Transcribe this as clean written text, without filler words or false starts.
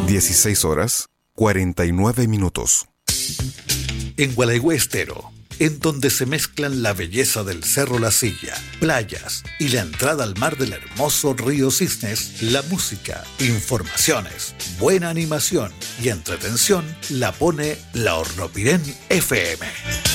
16 horas 49 minutos. En Gualeguay Estero, en donde se mezclan la belleza del Cerro La Silla, playas y la entrada al mar del hermoso río Cisnes, la música, informaciones, buena animación y entretención la pone la Hornopirén FM.